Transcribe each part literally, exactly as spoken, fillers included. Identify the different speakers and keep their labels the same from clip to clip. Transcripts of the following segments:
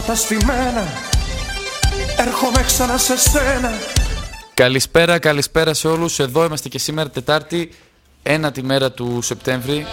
Speaker 1: τα στημένα, έρχομαι ξανά σε σένα.
Speaker 2: Καλησπέρα, καλησπέρα σε όλους. Εδώ είμαστε και σήμερα Τετάρτη, ένατη μέρα του Σεπτέμβρη.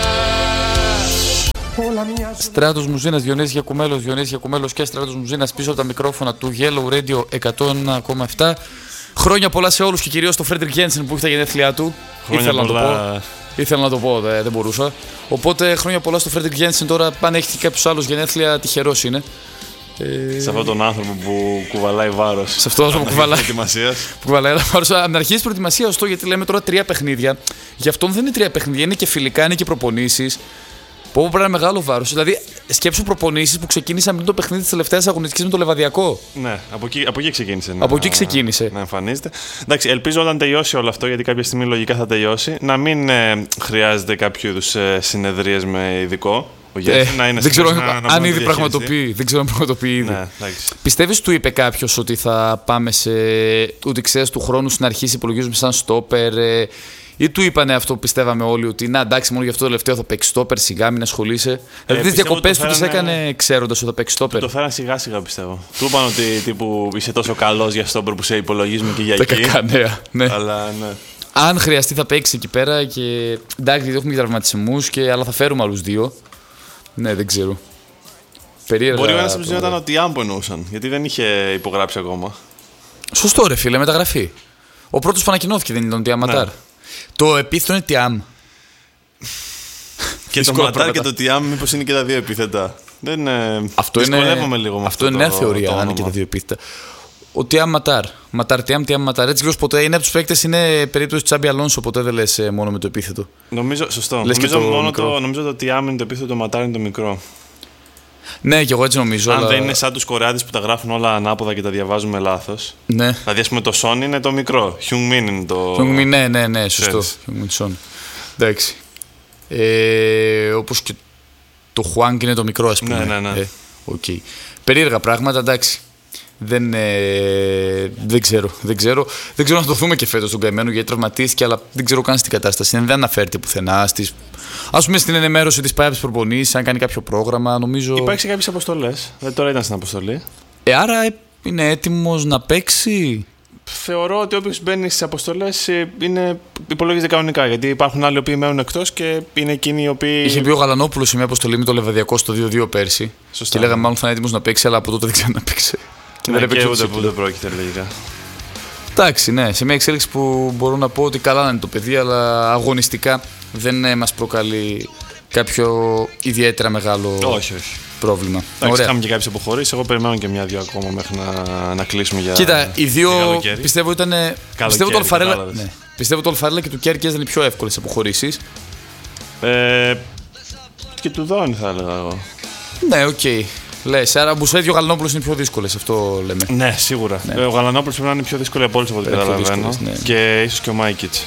Speaker 2: Στράτος Μουζίνας, Διονύσης Γιακουμέλος, Διονύσης Γιακουμέλος και Στράτος Μουζίνας πίσω από τα μικρόφωνα του Yellow Radio εκατό ένα κόμμα επτά. Χρόνια πολλά σε όλους και κυρίως στο Φρέντρικ Γένσεν που έχει τα γενέθλιά του. Ήθελα πολλά... να το πω. Ήθελα να το πω, δε, δεν μπορούσα. Οπότε χρόνια πολλά στο Φρέντρικ Γένσεν. Τώρα, αν έχει και κάποιος άλλος γενέθλια, τυχερός είναι.
Speaker 3: Ε... Σε αυτόν τον άνθρωπο που κουβαλάει βάρος.
Speaker 2: Σε αυτόν τον άνθρωπο που κουβαλάει, που κουβαλάει βάρος. Από την αρχή της προετοιμασίας, ωστόσο, γιατί λέμε τώρα τρία παιχνίδια. Γι' αυτόν δεν είναι τρία παιχνίδια, είναι και φιλικά, είναι και προπονήσεις. Που πρέπει να είναι μεγάλο βάρος. Δηλαδή, σκέψου προπονήσεις που ξεκίνησαν πριν το παιχνίδι της τελευταίας αγωνιστικής με το Λεβαδιακό.
Speaker 3: Ναι, από εκεί, από εκεί ξεκίνησε.
Speaker 2: Από να, εκεί ξεκίνησε.
Speaker 3: Να εμφανίζεται. Εντάξει, ελπίζω όταν τελειώσει όλο αυτό, γιατί κάποια στιγμή λογικά θα τελειώσει, να μην ε, χρειάζεται κάποιο είδους ε, συνεδρίες με ειδικό.
Speaker 2: Ε, να είναι δεν ξέρω να, να αν ήδη πραγματοποιεί. Δεν ξέρω αν πραγματοποιεί ήδη. Ναι, πιστεύεις του είπε κάποιος ότι θα πάμε σε. Ότι ξέρεις του χρόνου στην αρχή υπολογίζουμε σαν στόπερ. Ε, Ή του είπανε αυτό που πιστεύαμε όλοι, ότι να εντάξει, μόνο γι' αυτό το τελευταίο θα παίξει στόπερ, σιγά μην ασχολείσαι. Ε, δηλαδή τις διακοπές του τις έκανε ξέροντας ότι θα παίξει στόπερ.
Speaker 3: Το φέραν σιγά σιγά πιστεύω. Του είπαν ότι τύπου είσαι τόσο καλός για στόπερ που σε υπολογίζουμε και για εκεί.
Speaker 2: Κακά νέα, ναι.
Speaker 3: Αλλά ναι.
Speaker 2: Αν χρειαστεί θα παίξει εκεί πέρα και εντάξει, γιατί έχουμε και τραυματισμούς, και... αλλά θα φέρουμε άλλους δύο. Ναι, δεν ξέρω. Περίεργα.
Speaker 3: Μπορεί ο ένας από τους δύο ήταν ότι Τιάμ που εννοούσαν, γιατί δεν είχε υπογράψει ακόμα.
Speaker 2: Σωστό, ρε φίλε, μεταγραφή. Ο πρώτος που ανακοινώθηκε δεν ήταν ο Τιάμ Ματάρ. Το επίθετο είναι Τιάμ.
Speaker 3: Και το Ματάρ και το Τιάμ, μήπως είναι και τα δύο επίθετα. Δεν είναι.
Speaker 2: Αυτό είναι, λίγο με αυτό. Αυτό είναι νέα θεωρία, αν είναι και τα δύο επίθετα. Ο Τιάμ Ματάρ. Ματάρ Τιάμ, Τιάμ Ματάρ. Έτσι κι ποτέ είναι από τους παίκτες, είναι περίπτωση Τσάμπι Αλόνσο. Ποτέ δεν λες μόνο με το επίθετο.
Speaker 3: Νομίζω, σωστό. Νομίζω, το μόνο το, νομίζω το Τιάμ είναι το επίθετο, το Ματάρ είναι το μικρό.
Speaker 2: Ναι, και εγώ έτσι νομίζω.
Speaker 3: Αν
Speaker 2: αλλά...
Speaker 3: δεν είναι σαν τους Κορεάτες που τα γράφουν όλα ανάποδα και τα διαβάζουμε λάθος.
Speaker 2: Ναι.
Speaker 3: Δηλαδή, ας πούμε, το Σον είναι το μικρό. Χιουγμίν είναι το.
Speaker 2: Χιουγμίν, ναι, ναι, ναι, σωστό. Χιουγμίν Σον. Εντάξει. Ε, όπως και το Χουάνγκ είναι το μικρό, ας πούμε.
Speaker 3: Ναι, ναι, ναι.
Speaker 2: Ε, okay. Περίεργα πράγματα, εντάξει. Δεν, ε, δεν ξέρω. Δεν ξέρω. Δεν ξέρω να το δούμε και φέτος τον καημένο, γιατί τραυματίστηκε, αλλά δεν ξέρω καν στην κατάσταση. Δεν αναφέρεται πουθενά. Στις... Ας πούμε στην ενημέρωση της πάει από τις προπονήσεις, αν κάνει κάποιο πρόγραμμα, νομίζω.
Speaker 3: Υπάρχει σε κάποιες αποστολές. Δηλαδή τώρα ήταν στην αποστολή.
Speaker 2: Ε, άρα είναι έτοιμος να παίξει.
Speaker 3: Θεωρώ ότι όποιος μπαίνει στις αποστολές είναι, υπολογίζεται κανονικά. Γιατί υπάρχουν άλλοι που μένουν εκτός και είναι εκείνοι οι οποίοι.
Speaker 2: Είχε πει ο Γαλανόπουλος σε μια αποστολή με το Λεβαδιακό στο δύο δύο πέρσι.
Speaker 3: Σωστά.
Speaker 2: Και λέγαμε μάλλον θα είναι έτοιμος να παίξει, αλλά από τότε δεν ξέρω να παίξει.
Speaker 3: Και ναι, δεν και ούτε που δεν πρόκειται λογικά.
Speaker 2: Εντάξει, ναι, σε μια εξέλιξη που μπορώ να πω ότι καλά είναι το παιδί, αλλά αγωνιστικά δεν μας προκαλεί κάποιο ιδιαίτερα μεγάλο
Speaker 3: όχι, όχι.
Speaker 2: πρόβλημα.
Speaker 3: Εντάξει, είχαμε και κάποιες αποχωρήσεις. Εγώ περιμένω και μια-δυο ακόμα μέχρι να, να κλείσουμε για.
Speaker 2: Κοίτα, οι δύο πιστεύω ήταν. Πιστεύω το Αλφαρέλα, ναι. πιστεύω το Αλφαρέλα και του Κέρκες ήταν οι πιο εύκολες αποχωρήσεις.
Speaker 3: Ε, και του Δόνι θα έλεγα εγώ.
Speaker 2: Ναι, οκ. Okay. Λες, άρα Μπουσέδη ο Γαλανόπουλος είναι πιο δύσκολες, αυτό λέμε.
Speaker 3: Ναι, σίγουρα. Ναι. Ο Γαλανόπουλος πρέπει να είναι πιο δύσκολη από όλους από ό,τι καταλαβαίνω. Ναι. Και ίσως και ο Μάικιτς.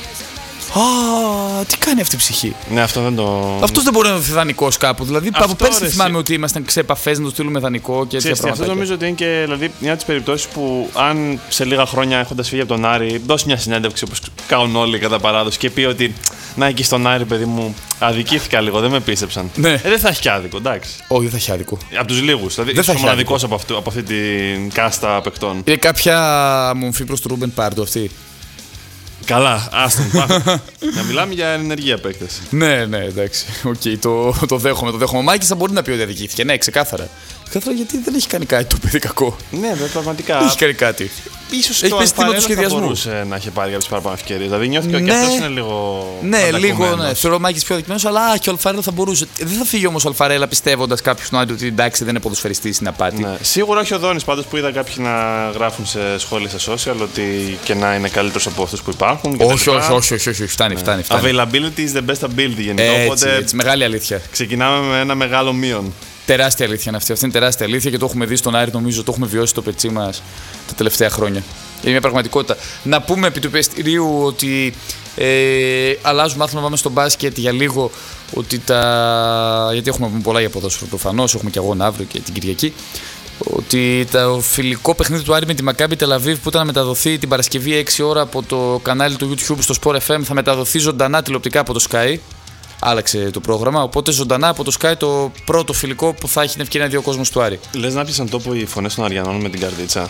Speaker 2: Α, τι κάνει αυτή η ψυχή.
Speaker 3: Ναι, αυτό δεν το.
Speaker 2: Αυτός δεν μπορεί να δοθεί δανεικός κάπου. Δηλαδή, από πέρσι θυμάμαι ότι ήμασταν σε επαφές να το στείλουμε δανεικό και έτσι.
Speaker 3: Αυτό νομίζω ότι είναι και δηλαδή, μια από τις περιπτώσεις που αν σε λίγα χρόνια έχοντας φύγει από τον Άρη, δώσει μια συνέντευξη όπως κάνουν όλοι κατά παράδοση και πει ότι να εκεί στον Άρη, παιδί μου, αδικήθηκα λίγο, δεν με πίστεψαν.
Speaker 2: Ναι.
Speaker 3: Ε, δεν θα έχει και άδικο, εντάξει.
Speaker 2: Όχι, δεν θα έχει άδικο.
Speaker 3: Από τους λίγους. Δηλαδή, δεν θα έχει μοναδικός από, από αυτή την κάστα παικτών.
Speaker 2: Είναι κάποια μομφή προς τον Ρούμπεν Πάρντο αυτή.
Speaker 3: Καλά, άστον. Να μιλάμε για ενεργεία παίκτες.
Speaker 2: Ναι, ναι, εντάξει. Okay, το, το δέχομαι. Το δέχομαι. Ο Μάκης θα μπορεί να πει ότι αδικήθηκε. Ναι, ξεκάθαρα. Ξεκάθαρα γιατί δεν έχει κάνει κάτι το παιδί κακό.
Speaker 3: Ναι, πραγματικά.
Speaker 2: Δεν έχει κάνει κάτι.
Speaker 3: Ίσως έχει πέσει τίμα του σχεδιασμού. Θα μπορούσε να είχε πάρει κάποιες παραπάνω ευκαιρίες. Δηλαδή νιώθει ναι, και αυτός είναι λίγο.
Speaker 2: Ναι, λίγο. Ναι. Θεωρώ ο Μάκης πιο αδικημένος, αλλά και ο Αλφαρέλα θα μπορούσε. Δεν θα φύγει όμως ο Αλφαρέλα πιστεύοντας κάποιος τον Άντιο ότι εντάξει δεν είναι ποδοσφαιριστής, είναι απάτη.
Speaker 3: Ναι. Σίγουρα όχι ο Δόνης πάντως που είδα κάποιοι να γράφουν σε σχόλια σε social ότι και να είναι καλύτερος από αυτούς που υπάρχουν.
Speaker 2: Όχι, όχι, όχι, όχι, όχι, φτάνει, φτάνει, φτάνει.
Speaker 3: Availability is the best ability γενικά.
Speaker 2: Έτσι, οπότε έτσι, μεγάλη αλήθεια.
Speaker 3: Ξεκινάμε με ένα μεγάλο μείον.
Speaker 2: Τεράστια αλήθεια είναι αυτή. Αυτή είναι τεράστια αλήθεια και το έχουμε δει στον Άρη, νομίζω, το έχουμε βιώσει στο πετσί μας τα τελευταία χρόνια. Είναι μια πραγματικότητα. Να πούμε επί του πιεστηρίου ότι ε, αλλάζουμε άθλημα, πάμε στο μπάσκετ για λίγο. Ότι τα... Γιατί έχουμε πολλά για ποδόσφαιρο προφανώς, έχουμε και αγώνα αύριο και την Κυριακή. Ότι το φιλικό παιχνίδι του Άρη με τη Μακάμπι Τελαβίβ που ήταν να μεταδοθεί την Παρασκευή έξι ώρα από το κανάλι του YouTube στο Sport εφ εμ θα μεταδοθεί ζωντανά τηλεοπτικά από το Sky. άλλαξε το πρόγραμμα. Οπότε ζωντανά από το Sky το πρώτο φιλικό που θα έχει την ευκαιρία να δει ο κόσμος του Άρη.
Speaker 3: Λες να πιάσαν τόπο οι φωνές των Αριανών με την καρδίτσα?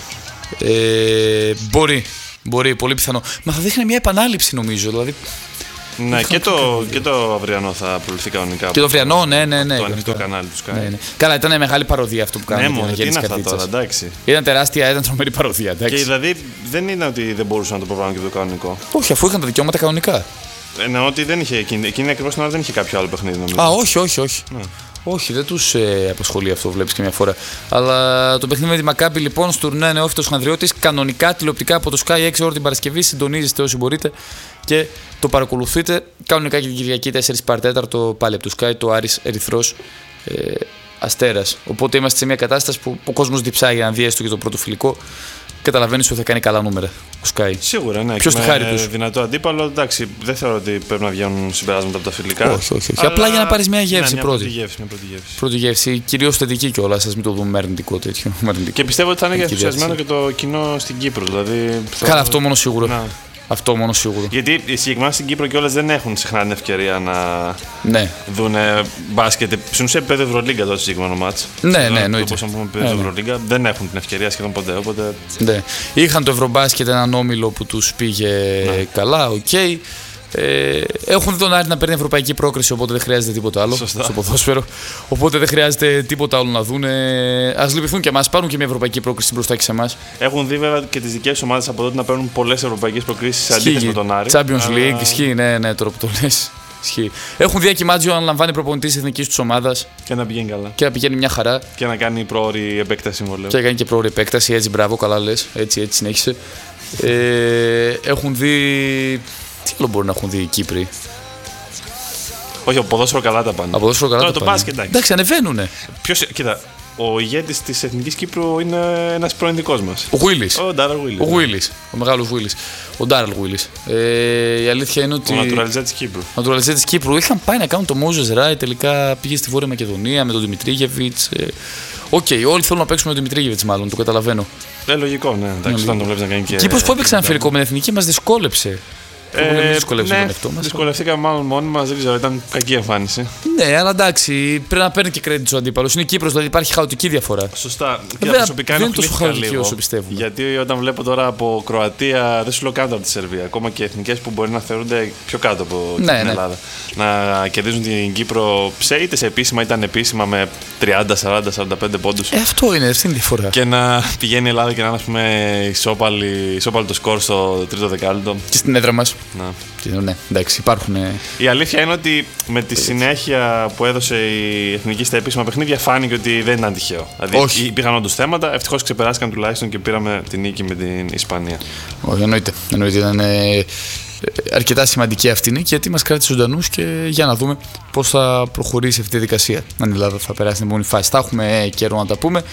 Speaker 2: Ε, μπορεί, μπορεί, πολύ πιθανό. Μα θα δείχνει μια επανάληψη νομίζω. Δηλαδή,
Speaker 3: ναι, και το, και το αυριανό θα προβληθεί κανονικά.
Speaker 2: Και το αυριανό, ναι, ναι, ναι.
Speaker 3: Το ανοιχτό κανάλι του Sky.
Speaker 2: Ναι, ναι. Καλά, ήταν μεγάλη παροδία αυτό που κάνανε.
Speaker 3: Ναι, μόνο, τι είναι αυτά τώρα, εντάξει.
Speaker 2: Ήταν τεράστια, ήταν τρομερή παροδία, εντάξει.
Speaker 3: Και δηλαδή δεν είναι ότι δεν μπορούσαν να το προβάλλουν και το κανονικό.
Speaker 2: Όχι, αφού είχαν τα δικαιώματα κανονικά.
Speaker 3: Εννοώ ότι δεν είχε εκείνη, εκείνη ακριβώς την ώρα δεν είχε κάποιο άλλο παιχνίδι, νομίζω.
Speaker 2: Α, όχι, όχι, όχι.
Speaker 3: Ναι.
Speaker 2: Όχι, δεν τους ε, απασχολεί αυτό, βλέπεις και μια φορά. Αλλά το παιχνίδι με τη Μακάμπι λοιπόν, στο τουρνουά Νεόφυτος Χανδριώτης, κανονικά τηλεοπτικά από το Sky έξι ώρα την Παρασκευή. Συντονίζεστε όσοι μπορείτε και το παρακολουθείτε. Κανονικά και την Κυριακή τέσσερα παρά τέταρτο πάλι από το Sky, το Άρης Ερυθρός ε, Αστέρας. Οπότε είμαστε σε μια κατάσταση που ο κόσμος διψάει για να δει έστω και το πρώτο φιλικό. Καταλαβαίνεις ότι θα κάνει καλά νούμερα ο Sky.
Speaker 3: Σίγουρα, ναι.
Speaker 2: Ποιος
Speaker 3: και
Speaker 2: το χάρη
Speaker 3: με
Speaker 2: τους.
Speaker 3: Δυνατό αντίπαλο, εντάξει, δεν θεωρώ ότι πρέπει να βγαίνουν συμπεράσματα από τα φιλικά.
Speaker 2: Όχι, όχι. όχι. Αλλά... Απλά για να πάρεις μια γεύση
Speaker 3: ναι, μια
Speaker 2: πρώτη.
Speaker 3: Πρώτη γεύση, μια πρώτη γεύση.
Speaker 2: Πρώτη γεύση, κυρίως θετική κιόλας, ας μην το δούμε με αρνητικό τέτοιο.
Speaker 3: Και πιστεύω ότι θα είναι και ενθουσιασμένο και το κοινό στην Κύπρο. Δηλαδή, θα...
Speaker 2: Καλά, αυτό μόνο σίγουρο.
Speaker 3: Να.
Speaker 2: Αυτό μόνο σίγουρο.
Speaker 3: Γιατί συγκεκριμένα στην Κύπρο κιόλας δεν έχουν συχνά την ευκαιρία να
Speaker 2: ναι.
Speaker 3: δουν μπάσκετ. Στην ουσία επίπεδο Ευρωλίγκα το συγκεκριμένο μάτς.
Speaker 2: Ναι, ναι, εννοείται.
Speaker 3: Όπως να πούμε επίπεδο Ευρωλίγκα, δεν έχουν την ευκαιρία σχεδόν ποτέ. Οπότε...
Speaker 2: Ναι. Είχαν το Ευρωμπάσκετ έναν όμιλο που τους πήγε ναι. καλά, οκ. Okay. Ε, έχουν δει τον Άρη να παίρνει ευρωπαϊκή πρόκριση, οπότε δεν χρειάζεται τίποτα άλλο. Σωστά. Στο ποδόσφαιρο. Οπότε δεν χρειάζεται τίποτα άλλο να δουν. Ας λυπηθούν και εμάς, πάρουν και μια ευρωπαϊκή πρόκριση μπροστά και σε εμάς.
Speaker 3: Έχουν δει βέβαια και τις δικές ομάδες από τότε να παίρνουν πολλές ευρωπαϊκές προκρίσεις σε αντίθεση με τον Άρη.
Speaker 2: Champions League, αλλά... ισχύει, ναι, ναι, τώρα που το λες. Ισχύει. Έχουν δει Ακιμάτζιο να λαμβάνει προπονητή της εθνικής τους ομάδας.
Speaker 3: Και να πηγαίνει καλά.
Speaker 2: Και να πηγαίνει μια χαρά.
Speaker 3: Και να κάνει πρόωρη επέκταση συμβολέου.
Speaker 2: Και να κάνει και πρόωρη επέκταση, έτσι, μπράβο, καλά λες. Έτσι, έτσι συνέχισε. Ε, έχουν δει. Τι άλλο μπορεί να έχουν δει οι Κύπροι.
Speaker 3: Όχι, από ποδόσφαιρο καλά τα πάνε.
Speaker 2: Από ποδόσφαιρο καλά
Speaker 3: Τώρα
Speaker 2: τα
Speaker 3: το
Speaker 2: πάνε.
Speaker 3: μπάσκετ, εντάξει.
Speaker 2: Εντάξει, ανεβαίνουνε.
Speaker 3: Ποιος, κοίτα, ο ηγέτης της Εθνικής Κύπρου είναι ένας πρώην δικός μας.
Speaker 2: Ο Γουίλης.
Speaker 3: Ο Ντάρελ Γουίλης.
Speaker 2: Ο Γουίλης. Ο μεγάλος Γουίλης. Ο Ντάρελ Γουίλης. Ε, η αλήθεια είναι ότι.
Speaker 3: Ο νατουραλιζέ της Κύπρου.
Speaker 2: Ο νατουραλιζέ της Κύπρου. Είχαν πάει να κάνουν το Μόζες Ράι, τελικά πήγε στη Βόρεια Μακεδονία με τον Δημητρίγεβιτς. Οκ, okay, όλοι θέλουν να παίξουν με τον Δημητρίγεβιτς, μάλλον, το καταλαβαίνω.
Speaker 3: Ε, λογικό, ναι. Εντάξει, όταν το βλέπεις να κάνει και.
Speaker 2: Κύπρος που έπαιξε ένα φιλικό με την εθνική μας δυσκόλεψε.
Speaker 3: Ε, ναι, δυσκολευτήκαμε μάλλον μόνοι μας, δεν ξέρω, ήταν κακή εμφάνιση.
Speaker 2: Ναι, αλλά εντάξει, πρέπει να παίρνει και credit ο αντίπαλος. Είναι Κύπρος, δηλαδή υπάρχει χαοτική διαφορά.
Speaker 3: Σωστά. Και προσωπικά
Speaker 2: δεν είναι τόσο χαοτική
Speaker 3: λίγο,
Speaker 2: όσο πιστεύω.
Speaker 3: Γιατί όταν βλέπω τώρα από Κροατία, δεν σου λέω κάτω από τη Σερβία, ακόμα και εθνικές που μπορεί να θεωρούνται πιο κάτω από
Speaker 2: ναι,
Speaker 3: την
Speaker 2: ναι.
Speaker 3: Ελλάδα, να κερδίζουν την Κύπρο σε, είτε σε επίσημα είτε ανεπίσημα με τριάντα, σαράντα, σαράντα πέντε πόντους.
Speaker 2: Ε, αυτό είναι, αυτή είναι η διαφορά.
Speaker 3: Και να πηγαίνει η Ελλάδα και να είναι, ας πούμε, ισόπαλη το σκορ στο τρίτο δεκάλεπτο.
Speaker 2: Και στην έδρα μας.
Speaker 3: Να.
Speaker 2: Ναι, εντάξει, υπάρχουν.
Speaker 3: Η αλήθεια είναι ότι με τη συνέχεια που έδωσε η Εθνική στα επίσημα παιχνίδια φάνηκε ότι δεν ήταν τυχαίο. Δηλαδή
Speaker 2: όχι.
Speaker 3: Υπήρχαν όντως θέματα, ευτυχώς ξεπεράστηκαν τουλάχιστον και πήραμε την νίκη με την Ισπανία.
Speaker 2: Όχι, εννοείται. εννοείται ήταν ε, αρκετά σημαντική αυτή η νίκη γιατί μας κράτησε ζωντανούς και για να δούμε πώς θα προχωρήσει αυτή η διαδικασία. Αν η Ελλάδα θα περάσει την επόμενη φάση. Θα έχουμε ε, καιρό να τα πούμε.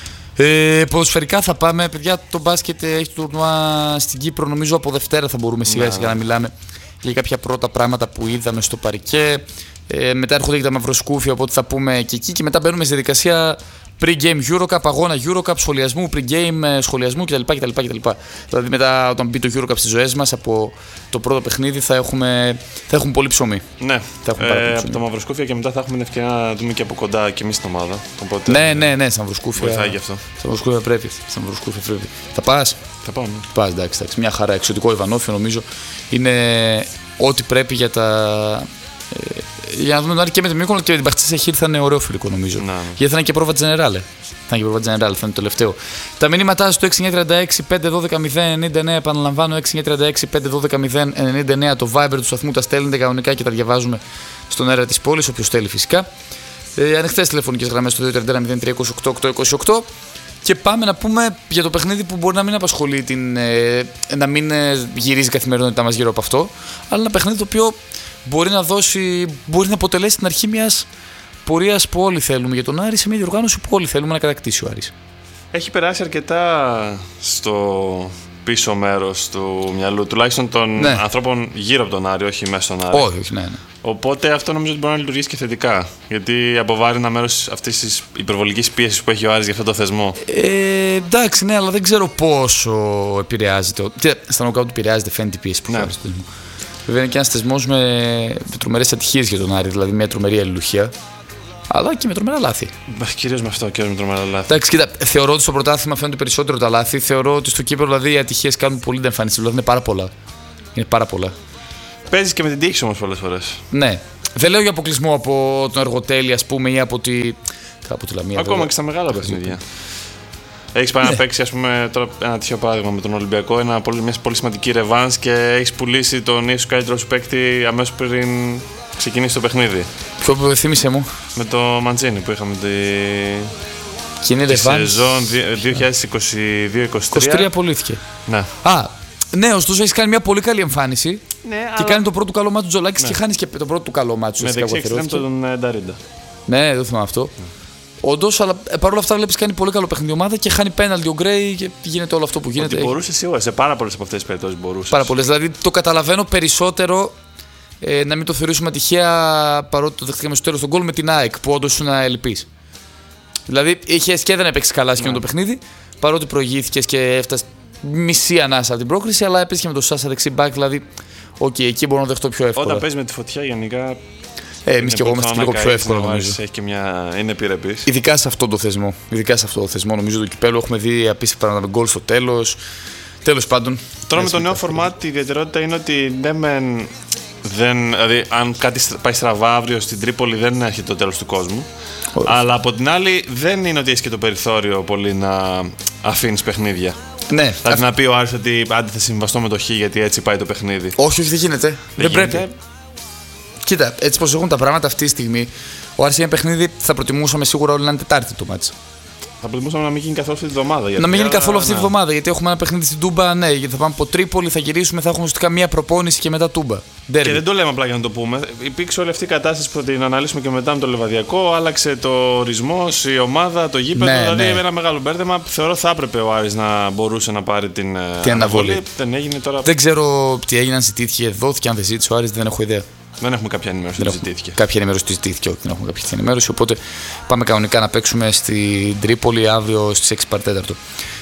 Speaker 2: Ε, ποδοσφαιρικά θα πάμε, παιδιά. Το μπάσκετ έχει το τουρνουά στην Κύπρο. Νομίζω από Δευτέρα θα μπορούμε σιγά σιγά να μιλάμε για κάποια πρώτα πράγματα που είδαμε στο παρκέ. Ε, μετά έρχονται και τα μαυροσκούφια, οπότε θα πούμε και εκεί. Και μετά μπαίνουμε στη διαδικασία pre-game Eurocup, αγώνα Eurocup, σχολιασμού, pre-game σχολιασμού κτλ, κτλ, κτλ. Δηλαδή μετά όταν μπει το Eurocup στις ζωές μας από το πρώτο παιχνίδι θα έχουμε, θα έχουμε πολύ ψωμί.
Speaker 3: Ναι,
Speaker 2: θα έχουμε
Speaker 3: ε, από τα μαυροσκούφια και μετά θα έχουμε την ευκαιρία να δούμε και από κοντά και εμείς την ομάδα. Οπότε,
Speaker 2: ναι, ναι, ναι, στα μαυροσκούφια.
Speaker 3: Βοηθάει γι' αυτό.
Speaker 2: Στα μαυροσκούφια πρέπει. Στα μαυροσκούφια πρέπει. Θα πας.
Speaker 3: Θα πάω, ναι.
Speaker 2: Πας, εντάξει, εντάξει. Μια χαρά. Εξωτικό Ιβανόφιο νομίζω είναι ό,τι πρέπει για τα. Ε, για να δούμε τον Άρη και με την Μύκονο και με την Παχτσίσα Χίρ θα είναι ωραίο φιλικό νομίζω.
Speaker 3: Να, ναι.
Speaker 2: Γιατί θα είναι και πρόβα Τζενεράλε. Θα είναι και πρόβα Τζενεράλε, θα είναι το τελευταίο. Τα μηνύματά στο έξι εννιά τρία έξι πέντε ένα δύο μηδέν εννιά εννιά, επαναλαμβάνω έξι εννιά τρία έξι πέντε ένα δύο μηδέν εννιά εννιά, το Viber του σταθμού τα στέλνετε κανονικά και τα διαβάζουμε στον αέρα της πόλης, όποιος θέλει φυσικά. Ε, ανοιχτές τηλεφωνικές γραμμές στο δύο τρία ένα μηδέν τρία δύο οκτώ οκτώ δύο οκτώ. Και πάμε να πούμε για το παιχνίδι που μπορεί να μην απασχολεί, την, ε, να μην ε, γυρίζει η καθημερινότητά μας γύρω από αυτό, αλλά ένα παιχνίδι το οποίο μπορεί να δώσει, μπορεί να αποτελέσει την αρχή μιας πορείας που όλοι θέλουμε για τον Άρη, σε μια διοργάνωση που όλοι θέλουμε να κατακτήσει ο Άρης.
Speaker 3: Έχει περάσει αρκετά στο πίσω μέρος του μυαλού, τουλάχιστον των ναι. ανθρώπων γύρω από τον Άρη, όχι μέσα στον Άρη.
Speaker 2: Όχι, όχι, ναι, ναι.
Speaker 3: Οπότε αυτό νομίζω ότι μπορεί να λειτουργήσει και θετικά. Γιατί αποβάρει ένα μέρος αυτής της υπερβολικής πίεσης που έχει ο Άρης για αυτό το θεσμό.
Speaker 2: Ε, εντάξει, ναι, αλλά δεν ξέρω πόσο επηρεάζεται. Τι, στα νοκάουτ επηρεάζεται, φαίνεται η πίεση που
Speaker 3: ναι.
Speaker 2: χάρη στο θεσμό. Βέβαια είναι και ένας θεσμός με, με τρομερές ατυχίες για τον Άρη, δηλαδή μια τρομερή αλληλουχία. Αλλά και με τρομερά λάθη.
Speaker 3: Κυρίως με αυτό, κυρίως με τρομερά λάθη.
Speaker 2: Εντάξει, κοίτα, θεωρώ ότι στο πρωτάθλημα φαίνονται περισσότερο τα λάθη. Θεωρώ ότι στο κύπελλο δηλαδή οι ατυχίες κάνουν πολύ την εμφάνιση. Δηλαδή είναι πάρα πολλά. Είναι πάρα πολλά.
Speaker 3: Παίζει και με την τύχη όμως πολλές φορές.
Speaker 2: Ναι. Δεν λέω για αποκλεισμό από τον Εργοτέλη, ας πούμε, ή από τη. Από τη Λαμία.
Speaker 3: Ακόμα βέβαια. Και στα μεγάλα παιχνίδια. Έχεις πάει ναι. να παίξει, ας πούμε, τώρα ένα τυχαίο παράδειγμα με τον Ολυμπιακό, ένα πολύ, μια πολύ σημαντική ρεβάνς και έχεις πουλήσει τον ίσως καλύτερο σου παίκτη αμέσως πριν ξεκινήσει το παιχνίδι.
Speaker 2: Ποιο θύμισε μου?
Speaker 3: Με το Μαντζίνι που είχαμε τη.
Speaker 2: Και είναι ρεβάνς.
Speaker 3: Σεζόν δύο χιλιάδες είκοσι δύο είκοσι τρία.
Speaker 2: είκοσι τρία απολύθηκε.
Speaker 3: Ναι.
Speaker 2: Α, ναι, ωστόσο έχει κάνει μια πολύ καλή εμφάνιση.
Speaker 3: Ναι,
Speaker 2: και
Speaker 3: αλλά...
Speaker 2: κάνει το πρώτο καλό μάτσο του Τζολάκης
Speaker 3: ναι.
Speaker 2: και χάνει και το πρώτο του καλό μάτσο.
Speaker 3: Με δεξί εξτρέμ τον Νταρίντα.
Speaker 2: Ναι, δεν θυμάμαι αυτό. Ναι. Όντως, αλλά παρόλα αυτά βλέπει κάνει πολύ καλό παιχνίδι ομάδα και χάνει πέναλτι ο Γκρέι και γίνεται όλο αυτό που γίνεται.
Speaker 3: Ότι μπορούσε σίγουρα σε πάρα πολλές από αυτές τις περιπτώσεις μπορούσε.
Speaker 2: Πάρα πολλές. Δηλαδή το καταλαβαίνω περισσότερο ε, να μην το θεωρήσουμε ατυχία παρότι το δεχτήκαμε στο τέλος τον γκολ με την ΑΕΚ που όντως ήσουν ελλειπής. Δηλαδή είχε και δεν έπαιξε καλά σε εκείνο το παιχνίδι παρότι προηγήθηκε και έφτασε μισή ανάσα από την πρόκριση, αλλά έπαιξε με το Σάσα δεξί μπακ. Δηλαδή, οκ, okay, εκεί μπορώ να δεχτώ πιο εύκολα.
Speaker 3: Όταν παίζει με τη φωτιά γενικά.
Speaker 2: Ε, Εμείς και εγώ είμαστε λίγο πιο εύκολα νομίζω.
Speaker 3: Έχει και μια... Είναι επιρρεπής.
Speaker 2: Ειδικά σε αυτό το θεσμό. Ειδικά σε αυτό το θεσμό νομίζω του κυπέλλου έχουμε δει απίστευτα πράγματα με γκολ στο τέλος. Τέλος πάντων.
Speaker 3: Τώρα με το νέο φορμάτ η ιδιαιτερότητα είναι ότι ναι, μεν, δεν, δηλαδή αν κάτι πάει στραβά αύριο στην Τρίπολη δεν έρχεται το τέλος του κόσμου. Ωραία. Αλλά από την άλλη δεν είναι ότι έχει και το περιθώριο πολύ να αφήνεις παιχνίδια.
Speaker 2: Ναι.
Speaker 3: Δηλαδή α... να πει ο Άρης ότι άντε θα συμβαστώ με το Χ γιατί έτσι πάει το παιχνίδι.
Speaker 2: Όχι, όχι, δεν γίνεται. Δεν, δεν γίνεται. Πρέπει. Κοίτα, έτσι πως έχουν τα πράγματα αυτή τη στιγμή, ο Άρης είναι παιχνίδι θα προτιμούσαμε σίγουρα όλοι να είναι Τετάρτη το μάτς.
Speaker 3: Θα προτιμούσαμε να μην γίνει καθόλου αυτή τη βδομάδα.
Speaker 2: Να μην γίνει καθόλου αυτή τη βδομάδα, γιατί έχουμε ένα παιχνίδι στην Τούμπα. Ναι, γιατί θα πάμε από Τρίπολη, θα γυρίσουμε, θα έχουμε ουσιαστικά μία προπόνηση και μετά Τούμπα. Derby.
Speaker 3: Και δεν το λέμε απλά για να το πούμε. Υπήρξε όλη αυτή η κατάσταση που την αναλύσουμε και μετά με το Λεβαδιακό. Άλλαξε το ορισμός, η ομάδα, το γήπεδο. Ναι, δηλαδή ναι. Ένα μεγάλο μπέρδεμα. Θεωρώ θα έπρεπε ο Άρης να μπορούσε να πάρει την
Speaker 2: τι αναβολή. αναβολή.
Speaker 3: Δεν έγινε τώρα.
Speaker 2: Δεν ξέρω τι έγινε, αν ζητήθηκε, δόθηκε, αν δεν ζήτησε ο Άρης, δεν έχω ιδέα.
Speaker 3: Δεν έχουμε κάποια ενημέρωση ότι ζητήθηκε.
Speaker 2: Κάποια ενημέρωση ότι ζητήθηκε, όχι, δεν έχουμε κάποια ενημέρωση. Οπότε πάμε κανονικά να παίξουμε στην Τρίπολη αύριο στις έξι παρά τέταρτο.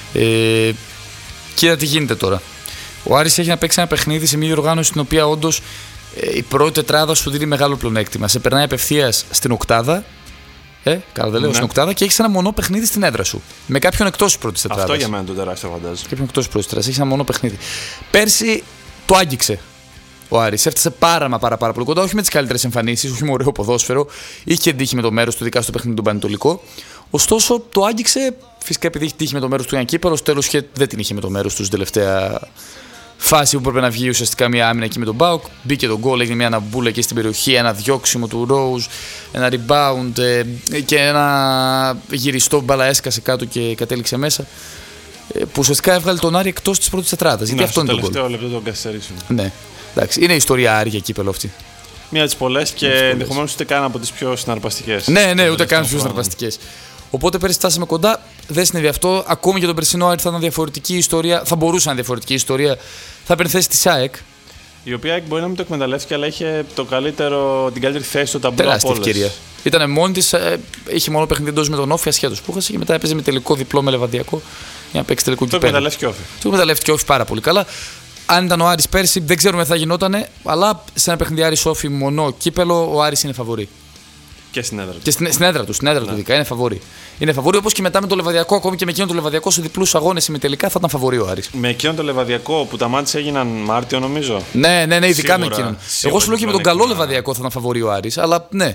Speaker 2: Ε, κοίτα τι γίνεται τώρα. Ο Άρης έχει να παίξει ένα παιχνίδι σε μια διοργάνωση στην οποία όντως ε, η πρώτη τετράδα σου δίνει μεγάλο πλεονέκτημα. Σε περνάει απευθείας στην οκτάδα. Ε, καλά δεν λέω, ναι. Στην οκτάδα και έχει ένα μονό παιχνίδι στην έδρα σου. Με κάποιον εκτός τη πρώτη τετράδα.
Speaker 3: Αυτό για μένα το τεράστιο φαντάζομαι.
Speaker 2: Κάποιον εκτός τη πρώτη τετράδα. Έχει ένα μονό παιχνίδι. Πέρσι το άγγιξε. Ο Άρης έφτασε πάρα μα πάρα, πάρα πολύ κοντά, όχι με τις καλύτερες εμφανίσεις, όχι με ωραίο ποδόσφαιρο, είχε τύχει με το μέρος του, ειδικά στο παιχνίδι του Πανετολικό. Ωστόσο το άγγιξε, φυσικά επειδή είχε τύχει με το μέρος του ένα κύπελλο, στο τέλος δεν την είχε με το μέρος του στην τελευταία φάση που έπρεπε να βγει ουσιαστικά μια άμυνα εκεί με τον Μπάουκ. Μπήκε τον γκολ, έγινε μια αναμπούλα εκεί στην περιοχή, ένα διώξιμο του Ρόουζ, ένα rebound ε, και ένα γυριστό μπάλα έσκασε κάτω και κατέληξε μέσα. Που ουσιαστικά έβγαλε τον Άρη εκτός της πρώτης τετράδας. Γιατί
Speaker 3: ναι,
Speaker 2: αυτό είναι το
Speaker 3: τελευταίο λεπτό τον καθυστερήσεων.
Speaker 2: Ναι. Εντάξει, είναι η ιστορία Άρη για κύπελλο αυτή.
Speaker 3: Μία από τις πολλές και ενδεχομένως ούτε καν από τις πιο συναρπαστικές.
Speaker 2: Ναι, ναι, ούτε καν από τις πιο συναρπαστικές. Οπότε πέρυσι φτάσαμε κοντά, δεν συνέβη αυτό. Ακόμη και τον περσινό Άρη θα ήταν διαφορετική ιστορία, θα μπορούσε να είναι διαφορετική ιστορία. Θα παίρνει θέση τη ΑΕΚ.
Speaker 3: Η οποία ΑΕΚ μπορεί να μην το εκμεταλλεύτηκε, αλλά είχε το καλύτερο, την καλύτερη θέση στο ταμπλό.
Speaker 2: Τεράστια ευκαιρία. Ήταν μόνη τη, είχε μόνο παιχνίδι εντός με τον Όφη ασχέτως που είχασε και μετά έπαιζε με τελικό διπλό με Λεβαδιακό για να παίξει τελικό κυπέλλο.
Speaker 3: Το εκμεταλλεύτηκε Όφη.
Speaker 2: Το εκμεταλλεύτηκε Όφη πάρα πολύ καλά. Αν ήταν ο Άρης πέρσι, δεν ξέρουμε τι θα γινότανε, αλλά σε ένα παιχνίδι Άρης Όφη μονό κύπελλο, ο Άρης είναι φαβορί.
Speaker 3: Και στην έδρα του.
Speaker 2: Και στην, στην έδρα του, στην έδρα ναι. του ειδικά είναι φαβορί. Είναι φαβορί όπως και μετά με το Λεβαδιακό, ακόμη και με εκείνο το Λεβαδιακό σε διπλούς αγώνες ημιτελικά θα ήταν φαβορί ο Άρης.
Speaker 3: Με εκείνο το Λεβαδιακό που τα μάτια έγιναν Μάρτιο νομίζω.
Speaker 2: Ναι, ναι, ναι, ειδικά σίγουρα, με εκείνον. Εγώ σου λέω και με τον καλό Λεβαδιακό θα ήταν φαβορί ο Άρης, αλλά ναι.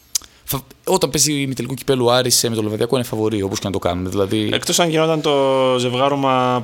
Speaker 2: Όταν παίζει ημιτελικό κυπέλλου Άρης με το Λεβαδιακό είναι φαβορί, όπως και να το κάνουμε. Δηλαδή...
Speaker 3: Εκτός αν γινόταν το ζευγάρωμα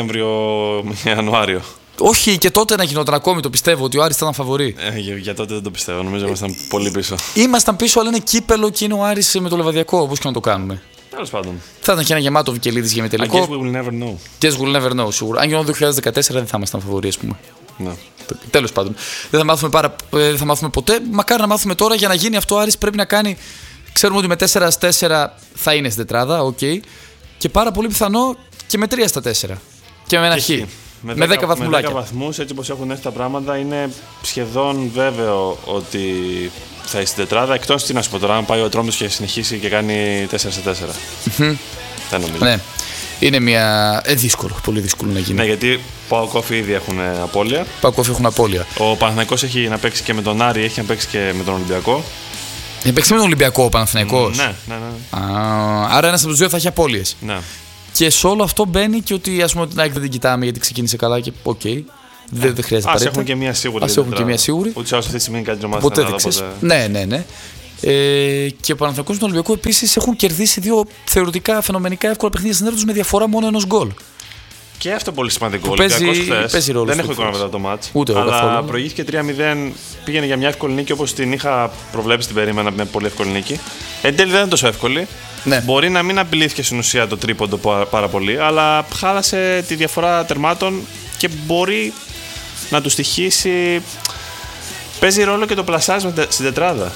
Speaker 3: Δεκέμβριο-Ιανουάριο.
Speaker 2: Όχι, και τότε να γινόταν ακόμη, το πιστεύω ότι ο Άρης ήταν φαβορί.
Speaker 3: Ε, για, για τότε δεν το πιστεύω, νομίζω ήμασταν πολύ πίσω.
Speaker 2: Ήμασταν πίσω, αλλά είναι κύπελλο και είναι ο Άρης με το Λεβαδιακό, όπως και να το κάνουμε.
Speaker 3: Τέλος πάντων.
Speaker 2: Θα ήταν και ένα γεμάτο Βικελίδης για ημιτελικό.
Speaker 3: I guess we will never know.
Speaker 2: Guess we'll never know, σίγουρα. Αν γινόταν το δύο χιλιάδες δεκατέσσερα δεν θα ήμασταν φαβορί, ας πούμε.
Speaker 3: Ναι.
Speaker 2: Τέλος πάντων. Δεν θα, μάθουμε πάρα, δεν θα μάθουμε ποτέ. Μακάρι να μάθουμε τώρα για να γίνει αυτό. Ο Άρης πρέπει να κάνει. Ξέρουμε ότι με τέσσερα στα τέσσερα θα είναι στην τετράδα, οκ. Okay. Και πάρα πολύ πιθανό και με τρία στα τέσσερα. Και με ένα χ. Με, με δέκα βαθμουλάκια.
Speaker 3: Με δέκα βαθμούς, έτσι όπως έχουν έρθει τα πράγματα, είναι σχεδόν βέβαιο ότι θα είσαι στην τετράδα. Εκτός τι να σου πω τώρα, αν πάει ο Ατρόμητος και συνεχίσει και κάνει τέσσερα στα τέσσερα.
Speaker 2: Mm-hmm.
Speaker 3: Δεν νομίζω.
Speaker 2: Ναι. Είναι μια. Ε, δύσκολο, πολύ δύσκολο να γίνει.
Speaker 3: Ναι, γιατί Πάοκ Όφη ήδη έχουν απώλεια.
Speaker 2: Πάοκ Όφη έχουν απώλεια.
Speaker 3: Ο Παναθηναϊκός έχει να παίξει και με τον Άρη, έχει να παίξει και με τον Ολυμπιακό.
Speaker 2: Έχει παίξει με τον Ολυμπιακό ο Παναθηναϊκός.
Speaker 3: Ναι, ναι, ναι.
Speaker 2: Α, άρα ένας από τους δύο θα έχει απώλειες.
Speaker 3: Ναι.
Speaker 2: Και σε όλο αυτό μπαίνει και ότι ας πούμε την ΑΕΚ δεν την κοιτάμε γιατί ξεκίνησε καλά και οκ. Okay, δεν, δεν χρειάζεται.
Speaker 3: Ας έχουν και μία σίγουρη.
Speaker 2: Ας έχουν και μία σίγουρη.
Speaker 3: Ούτως ή άλλως αυτή τη στιγμή κάτι ομάδα.
Speaker 2: Ποτέ δεν ξέρεις. Ναι, ναι, ναι. Ε, και ο Παναθηναϊκός με τον Ολυμπιακό επίσης έχουν κερδίσει δύο θεωρητικά φαινομενικά εύκολα παιχνίδια στην έδρα τους με διαφορά μόνο ενός γκολ.
Speaker 3: Και αυτό πολύ σημαντικό.
Speaker 2: Παίζει,
Speaker 3: χθες,
Speaker 2: παίζει ρόλο.
Speaker 3: Δεν έχω εικόνα μετά το μάτς.
Speaker 2: Ούτε εγώ
Speaker 3: αλλά
Speaker 2: καθόλου.
Speaker 3: προηγήθηκε τρία μηδέν, πήγαινε για μια εύκολη νίκη όπως την είχα προβλέψει, την περίμενα μια πολύ εύκολη νίκη. Εν τέλει δεν είναι τόσο εύκολη.
Speaker 2: Ναι.
Speaker 3: Μπορεί να μην απειλήθηκε στην ουσία το τρίποντο πάρα πολύ, αλλά χάλασε τη διαφορά τερμάτων και μπορεί να του στοιχήσει. Παίζει ρόλο και το πλασάζ στην τετράδα.